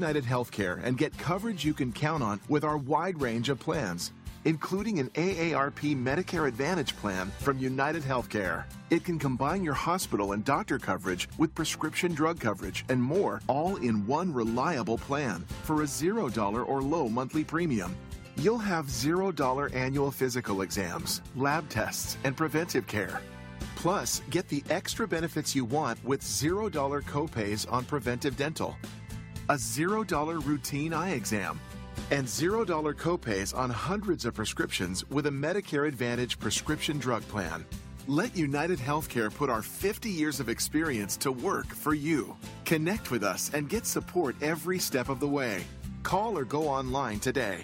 United Healthcare and get coverage you can count on with our wide range of plans, including an AARP Medicare Advantage plan from United Healthcare. It can combine your hospital and doctor coverage with prescription drug coverage and more, all in one reliable plan for a $0 or low monthly premium. You'll have $0 annual physical exams, lab tests, and preventive care. Plus, get the extra benefits you want with $0 copays on preventive dental, a $0 routine eye exam, and $0 copays on hundreds of prescriptions with a Medicare Advantage prescription drug plan. Let United Healthcare put our 50 years of experience to work for you. Connect with us and get support every step of the way. Call or go online today.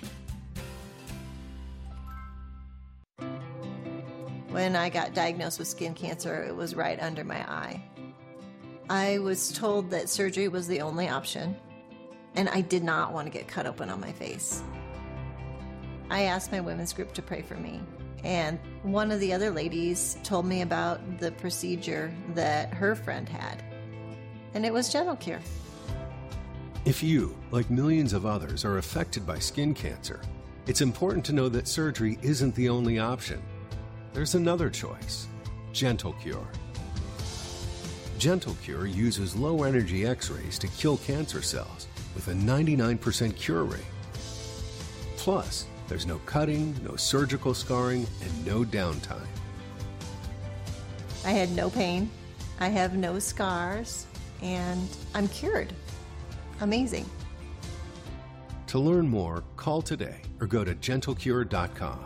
When I got diagnosed with skin cancer, it was right under my eye. I was told that surgery was the only option, and I did not want to get cut open on my face. I asked my women's group to pray for me, and one of the other ladies told me about the procedure that her friend had, and it was Gentle Cure. If you, like millions of others, are affected by skin cancer, it's important to know that surgery isn't the only option. There's another choice, Gentle Cure. Gentle Cure uses low-energy X-rays to kill cancer cells with a 99% cure rate. Plus, there's no cutting, no surgical scarring, and no downtime. I had no pain, I have no scars, and I'm cured. Amazing. To learn more, call today or go to gentlecure.com.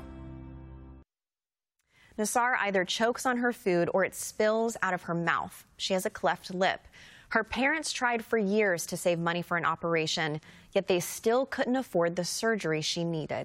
Nassar either chokes on her food or it spills out of her mouth. She has a cleft lip. Her parents tried for years to save money for an operation, yet they still couldn't afford the surgery she needed.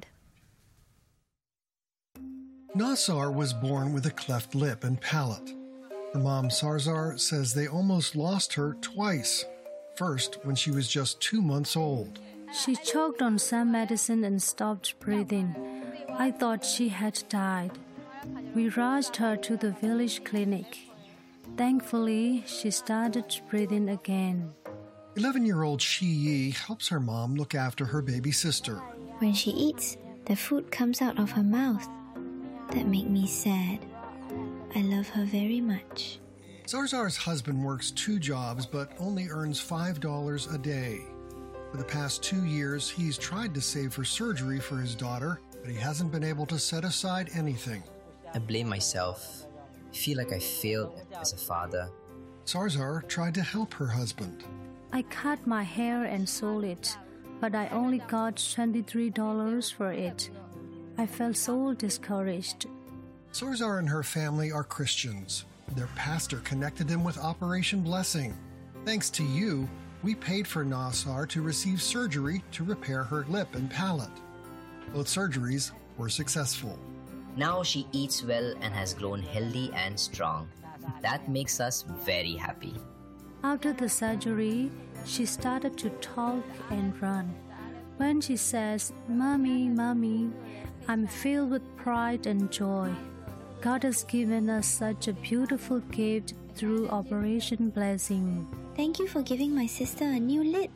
Nassar was born with a cleft lip and palate. Her mom, Sarzar, says they almost lost her twice. First, when she was just 2 months old. She choked on some medicine and stopped breathing. I thought she had died. We rushed her to the village clinic. Thankfully, she started breathing again. 11-year-old Shi Yi helps her mom look after her baby sister. When she eats, the food comes out of her mouth. That makes me sad. I love her very much. Zarzar's husband works 2 jobs but only earns $5 a day. For the past 2 years, he's tried to save for surgery for his daughter, but he hasn't been able to set aside anything. I blame myself. I feel like I failed as a father. Zarzar tried to help her husband. I cut my hair and sold it, but I only got $23 for it. I felt so discouraged. Zarzar and her family are Christians. Their pastor connected them with Operation Blessing. Thanks to you, we paid for Nassar to receive surgery to repair her lip and palate. Both surgeries were successful. Now she eats well and has grown healthy and strong. That makes us very happy. After the surgery, she started to talk and run. When she says, "Mommy, Mommy," I'm filled with pride and joy. God has given us such a beautiful gift through Operation Blessing. Thank you for giving my sister a new lip.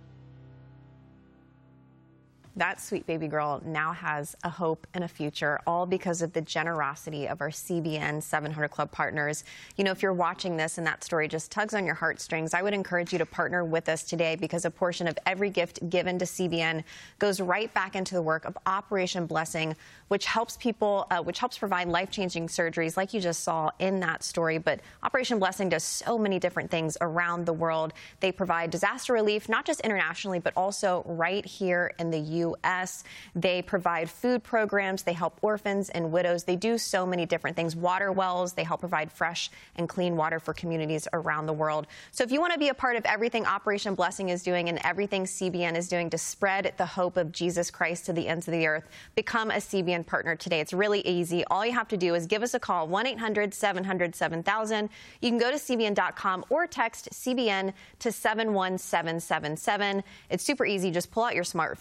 That sweet baby girl now has a hope and a future, all because of the generosity of our CBN 700 Club partners. You know, if you're watching this and that story just tugs on your heartstrings, I would encourage you to partner with us today, because a portion of every gift given to CBN goes right back into the work of Operation Blessing, which helps people, which helps provide life-changing surgeries like you just saw in that story. But Operation Blessing does so many different things around the world. They provide disaster relief, not just internationally, but also right here in the U.S. They provide food programs. They help orphans and widows. They do so many different things. Water wells. They help provide fresh and clean water for communities around the world. So if you want to be a part of everything Operation Blessing is doing and everything CBN is doing to spread the hope of Jesus Christ to the ends of the earth, become a CBN partner today. It's really easy. All you have to do is give us a call, 1-800-700-7000. You can go to CBN.com or text CBN to 71777. It's super easy. Just pull out your smartphone and text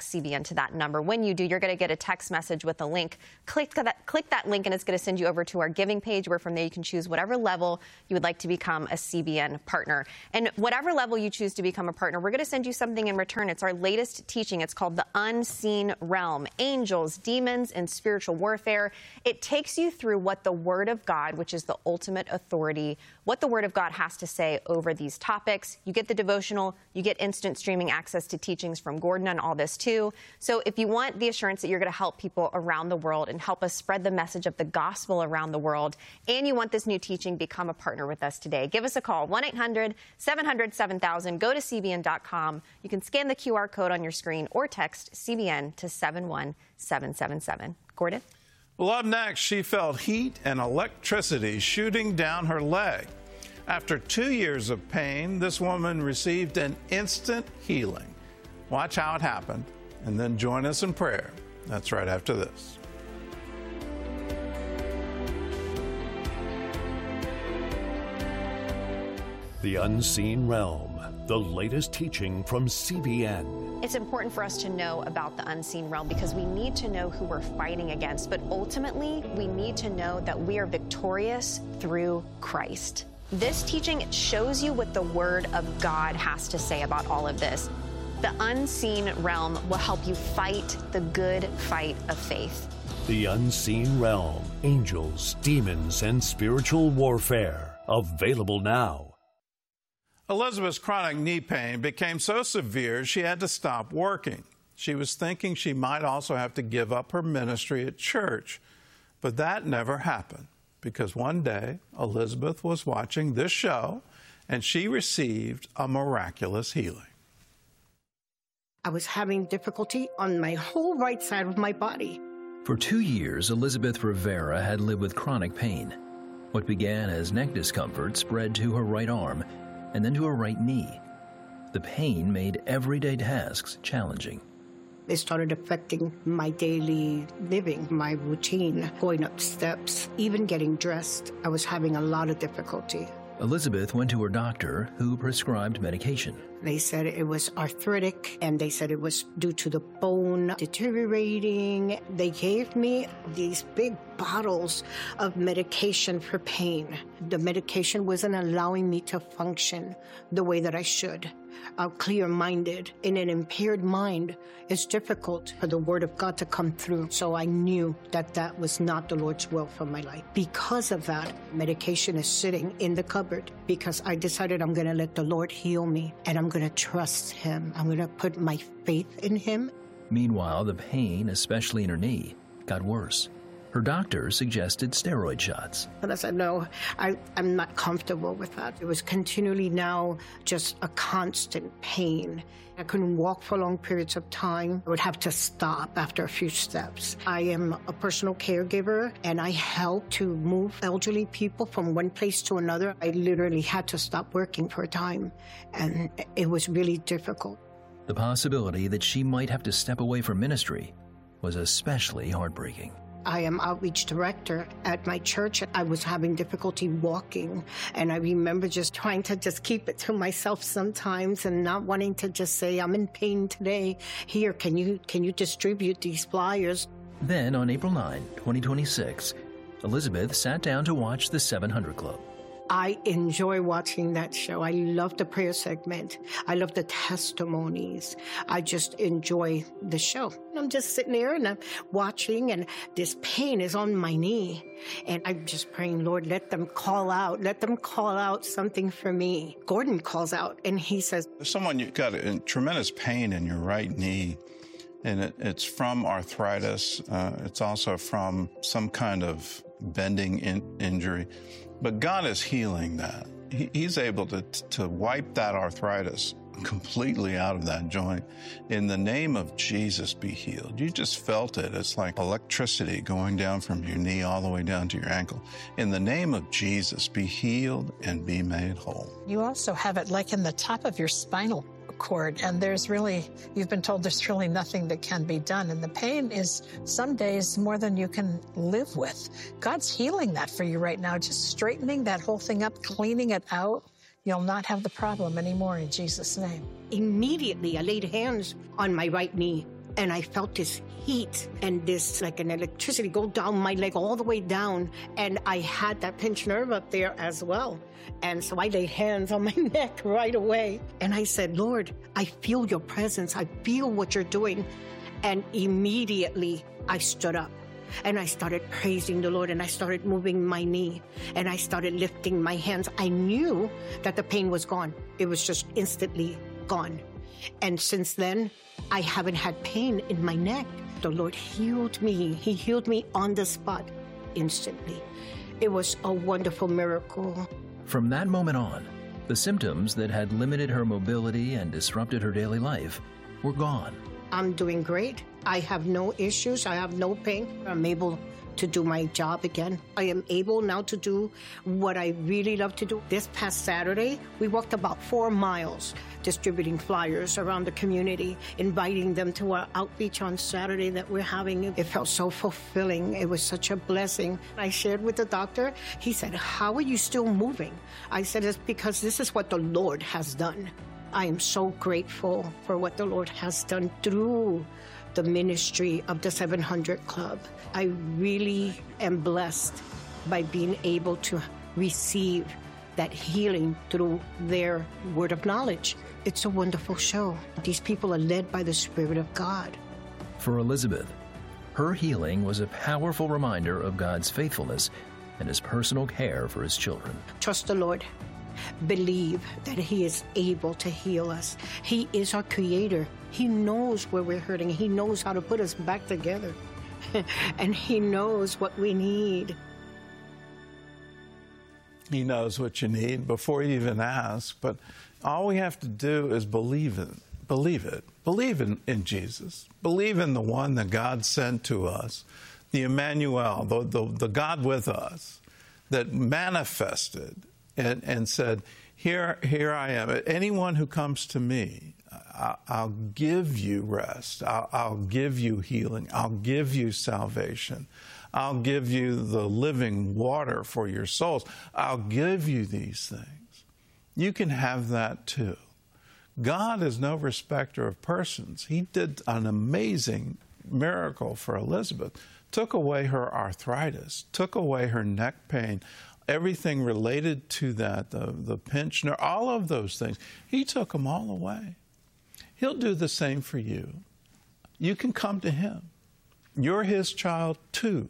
text CBN to that number. When you do, you're going to get a text message with a link. Click that link, and it's going to send you over to our giving page, where from there you can choose whatever level you would like to become a CBN partner. And whatever level you choose to become a partner, we're going to send you something in return. It's our latest teaching. It's called The Unseen Realm: Angels, Demons, and Spiritual Warfare. It takes you through what the Word of God, which is the ultimate authority, what the Word of God has to say over these topics. You get the devotional, you get instant streaming access to teachings from Gordon on all this too. So if you want the assurance that you're going to help people around the world and help us spread the message of the gospel around the world, and you want this new teaching, become a partner with us today. Give us a call, 1-800-700-7000. Go to CBN.com. You can scan the QR code on your screen or text CBN to 71777. Gordon? Well, up next, she felt heat and electricity shooting down her leg. After 2 years of pain, this woman received an instant healing. Watch how it happened, and then join us in prayer. That's right after this. The Unseen Realm, the latest teaching from CBN. It's important for us to know about the unseen realm because we need to know who we're fighting against. But ultimately, we need to know that we are victorious through Christ. This teaching shows you what the Word of God has to say about all of this. The unseen realm will help you fight the good fight of faith. The Unseen Realm: Angels, Demons, and Spiritual Warfare. Available now. Elizabeth's chronic knee pain became so severe she had to stop working. She was thinking she might also have to give up her ministry at church. But that never happened, because one day Elizabeth was watching this show and she received a miraculous healing. I was having difficulty on my whole right side of my body. For 2 years, Elizabeth Rivera had lived with chronic pain. What began as neck discomfort spread to her right arm and then to her right knee. The pain made everyday tasks challenging. It started affecting my daily living, my routine, going up steps, even getting dressed. I was having a lot of difficulty. Elizabeth went to her doctor, who prescribed medication. They said it was arthritic, and they said it was due to the bone deteriorating. They gave me these big bottles of medication for pain. The medication wasn't allowing me to function the way that I should. Clear-minded. In an impaired mind, it's difficult for the Word of God to come through. So I knew that that was not the Lord's will for my life. Because of that, medication is sitting in the cupboard because I decided I'm going to let the Lord heal me, and I'm going to trust Him. I'm going to put my faith in Him. Meanwhile, the pain, especially in her knee, got worse. Her doctor suggested steroid shots. And I said, no, I'm not comfortable with that. It was continually now just a constant pain. I couldn't walk for long periods of time. I would have to stop after a few steps. I am a personal caregiver, and I help to move elderly people from one place to another. I literally had to stop working for a time, and it was really difficult. The possibility that she might have to step away from ministry was especially heartbreaking. I am outreach director at my church. I was having difficulty walking, and I remember just trying to just keep it to myself sometimes and not wanting to just say, I'm in pain today. Here, can you distribute these flyers? Then on April 9, 2026, Elizabeth sat down to watch the 700 Club. I enjoy watching that show. I love the prayer segment. I love the testimonies. I just enjoy the show. I'm just sitting there and I'm watching, and this pain is on my knee. And I'm just praying, Lord, let them call out. Let them call out something for me. Gordon calls out and he says, Someone, you've got a tremendous pain in your right knee, and it's from arthritis. It's also from some kind of bending injury. But God is healing that. He's able to wipe that arthritis completely out of that joint. In the name of Jesus, be healed. You just felt it. It's like electricity going down from your knee all the way down to your ankle. In the name of Jesus, be healed and be made whole. You also have it like in the top of your spinal cord, and you've been told there's really nothing that can be done. And the pain is some days more than you can live with. God's healing that for you right now, just straightening that whole thing up, cleaning it out. You'll not have the problem anymore in Jesus' name. Immediately, I laid hands on my right knee. and I felt this heat and this like an electricity go down my leg all the way down, and I had that pinched nerve up there as well. And so I laid hands on my neck right away, and I said, Lord, I feel your presence. I feel what you're doing. And immediately I stood up. And I started praising the Lord, and I started moving my knee, and I started lifting my hands. I knew that the pain was gone. It was just instantly gone. And since then, I haven't had pain in my neck. The Lord healed me. He healed me on the spot instantly. It was a wonderful miracle. From that moment on, the symptoms that had limited her mobility and disrupted her daily life were gone. I'm doing great. I have no issues. I have no pain. I'm able to do my job again. I am able now to do what I really love to do. This past Saturday, we walked about 4 miles distributing flyers around the community, inviting them to our outreach on Saturday that we're having. It felt so fulfilling. It was such a blessing. I shared with the doctor. He said, how are you still moving? I said, it's because this is what the Lord has done. I am so grateful for what the Lord has done through the ministry of the 700 Club. I really am blessed by being able to receive that healing through their word of knowledge. It's a wonderful show. These people are led by the Spirit of God. For Elizabeth, her healing was a powerful reminder of God's faithfulness and his personal care for his children. Trust the Lord. Believe that he is able to heal us. He is our creator. He knows where we're hurting. He knows how to put us back together. And he knows what we need. He knows what you need before you even ask. But all we have to do is believe it. Believe it. Believe in Jesus. Believe in the one that God sent to us, the Emmanuel, the God with us, that manifested and said, here I am. Anyone who comes to me, I'll give you rest. I'll give you healing. I'll give you salvation. I'll give you the living water for your souls. I'll give you these things. You can have that too. God is no respecter of persons. He did an amazing miracle for Elizabeth. Took away her arthritis, took away her neck pain, everything related to that, the pinched nerve, all of those things. He took them all away. He'll do the same for you. You can come to him. You're his child too.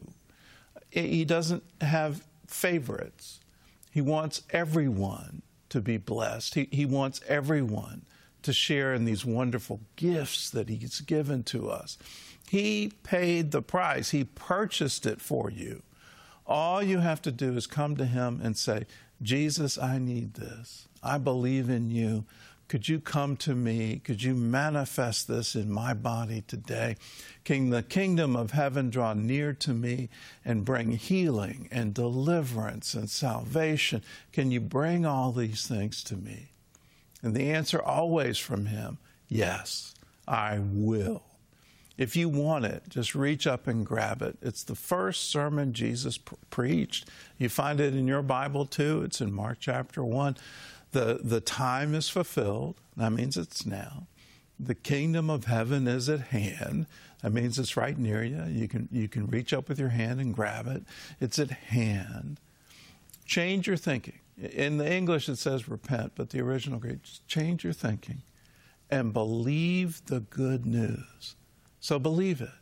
He doesn't have favorites. He wants everyone to be blessed. He wants everyone to share in these wonderful gifts that he's given to us. He paid the price. He purchased it for you. All you have to do is come to him and say, Jesus, I need this. I believe in you. Could you come to me? Could you manifest this in my body today? Can the kingdom of heaven draw near to me and bring healing and deliverance and salvation? Can you bring all these things to me? And the answer always from him, yes, I will. If you want it, just reach up and grab it. It's the first sermon Jesus preached. You find it in your Bible too. It's in Mark chapter 1. The time is fulfilled. That means it's now. The kingdom of heaven is at hand. That means it's right near you. You can reach up with your hand and grab it. It's at hand. Change your thinking. In the English it says repent, but the original Greek, just change your thinking and believe the good news. So believe it,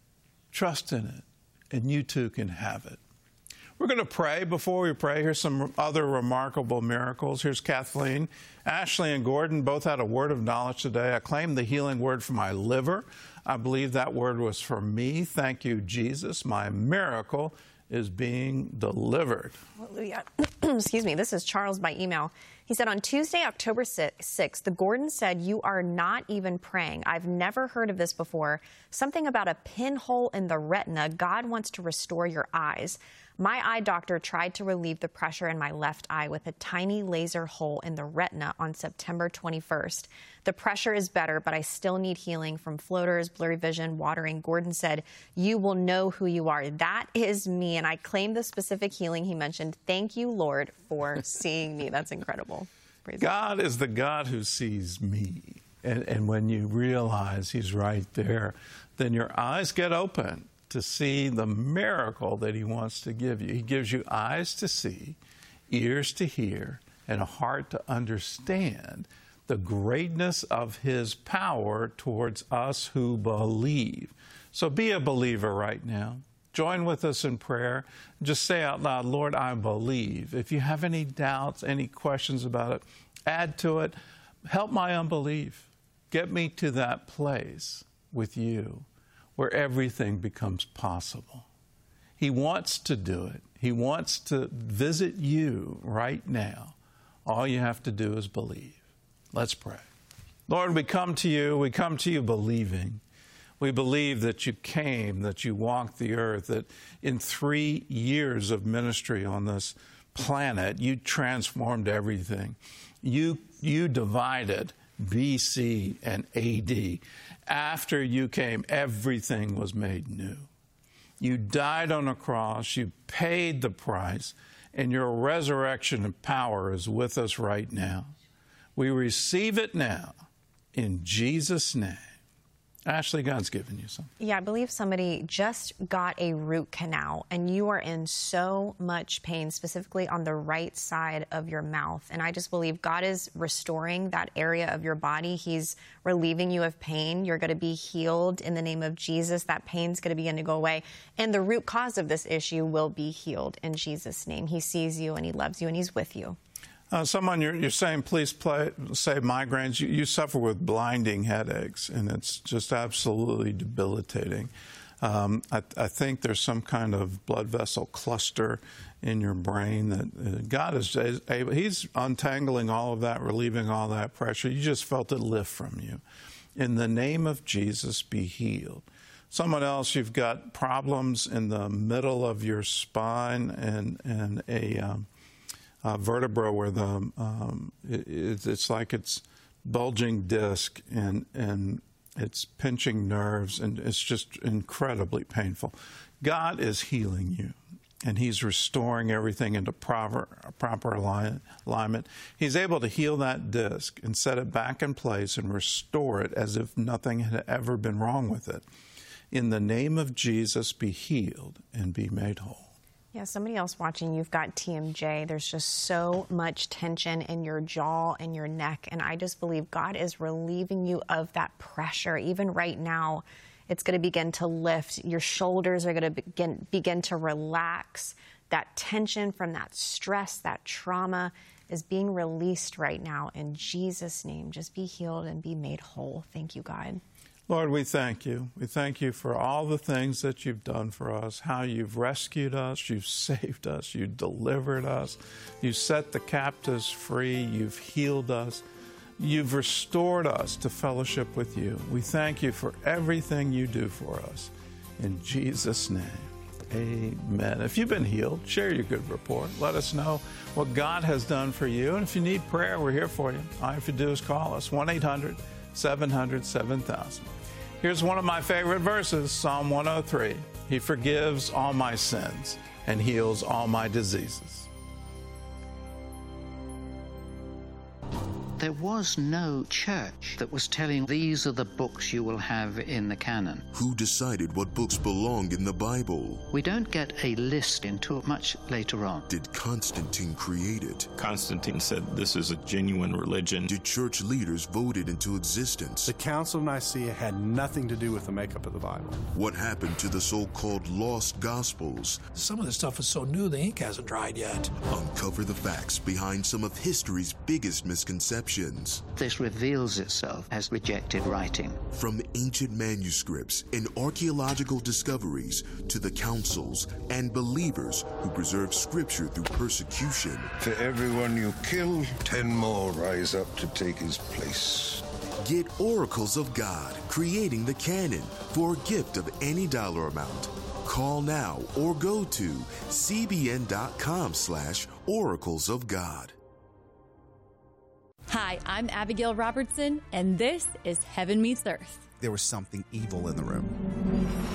trust in it, and you too can have it. We're going to pray. Before we pray, here's some other remarkable miracles. Here's Kathleen. Ashley and Gordon both had a word of knowledge today. I claimed the healing word for my liver. I believe that word was for me. Thank you, Jesus. My miracle is being delivered. Hallelujah. Excuse me. This is Charles by email. He said, on Tuesday, October 6th, the Gordon said, you are not even praying. I've never heard of this before. Something about a pinhole in the retina. God wants to restore your eyes. My eye doctor tried to relieve the pressure in my left eye with a tiny laser hole in the retina on September 21st. The pressure is better, but I still need healing from floaters, blurry vision, watering. Gordon said, you will know who you are. That is me, and I claim the specific healing he mentioned. Thank you, Lord, for seeing me. That's incredible. Praise God is the God who sees me. And when you realize he's right there, then your eyes get open to see the miracle that he wants to give you. He gives you eyes to see, ears to hear, and a heart to understand the greatness of his power towards us who believe. So be a believer right now. Join with us in prayer. Just say out loud, Lord, I believe. If you have any doubts, any questions about it, add to it. Help my unbelief. Get me to that place with you where everything becomes possible. He wants to do it. He wants to visit you right now. All you have to do is believe. Let's pray. Lord, we come to you believing. We believe that you came, that you walked the earth, that in 3 years of ministry on this planet, you transformed everything. You divided BC and AD. After you came, everything was made new. You died on a cross, you paid the price, and your resurrection and power is with us right now. We receive it now in Jesus' name. Ashley, God's given you something. Yeah, I believe somebody just got a root canal, and you are in so much pain, specifically on the right side of your mouth. And I just believe God is restoring that area of your body. He's relieving you of pain. You're going to be healed in the name of Jesus. That pain's going to begin to go away. And the root cause of this issue will be healed in Jesus' name. He sees you, and he loves you, and he's with you. Someone, you're saying, please say migraines. You suffer with blinding headaches, and it's just absolutely debilitating. I think there's some kind of blood vessel cluster in your brain that God is able. He's untangling all of that, relieving all that pressure. You just felt it lift from you. In the name of Jesus, be healed. Someone else, you've got problems in the middle of your spine and a vertebra where it's like it's bulging disc and it's pinching nerves, and it's just incredibly painful. God is healing you, and he's restoring everything into proper alignment. He's able to heal that disc and set it back in place and restore it as if nothing had ever been wrong with it. In the name of Jesus, be healed and be made whole. Yeah, somebody else watching, you've got TMJ. There's just so much tension in your jaw and your neck, and I just believe God is relieving you of that pressure. Even right now, it's going to begin to lift. Your shoulders are going to begin to relax. That tension from that stress, that trauma is being released right now in Jesus' name. Just be healed and be made whole. Thank you, God. Lord, we thank you. We thank you for all the things that you've done for us, how you've rescued us, you've saved us, you delivered us, you set the captives free, you've healed us, you've restored us to fellowship with you. We thank you for everything you do for us. In Jesus' name, amen. If you've been healed, share your good report. Let us know what God has done for you. And if you need prayer, we're here for you. All you have to do is call us, 1-800-700-7000. Here's one of my favorite verses, Psalm 103. He forgives all my sins and heals all my diseases. There was no church that was telling these are the books you will have in the canon. Who decided what books belong in the Bible? We don't get a list until much later on. Did Constantine create it? Constantine said this is a genuine religion. Did church leaders vote it into existence? The Council of Nicaea had nothing to do with the makeup of the Bible. What happened to the so-called lost Gospels? Some of this stuff is so new the ink hasn't dried yet. Uncover the facts behind some of history's biggest misconceptions. This reveals itself as rejected writing. From ancient manuscripts and archaeological discoveries to the councils and believers who preserve Scripture through persecution. For everyone you kill, 10 more rise up to take his place. Get Oracles of God, creating the canon, for a gift of any dollar amount. Call now or go to cbn.com/oracles of God. Hi, I'm Abigail Robertson, and this is Heaven Meets Earth. There was something evil in the room.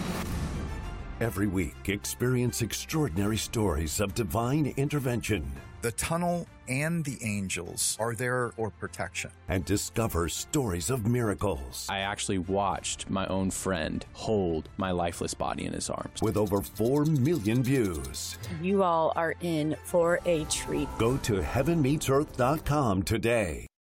Every week, experience extraordinary stories of divine intervention, The tunnel and the angels are there for protection. And discover stories of miracles. I actually watched my own friend hold my lifeless body in his arms. With over 4 million views. You all are in for a treat. Go to heavenmeetsearth.com today.